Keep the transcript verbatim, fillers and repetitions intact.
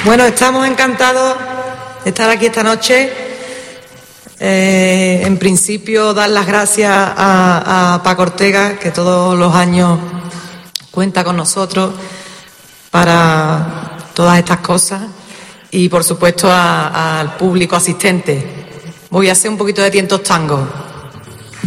Bueno, estamos encantados de estar aquí esta noche. Eh, en principio, dar las gracias a, a Paco Ortega, que todos los años cuenta con nosotros para todas estas cosas. Y, por supuesto, a, al público asistente. Voy a hacer un poquito de tientos tangos.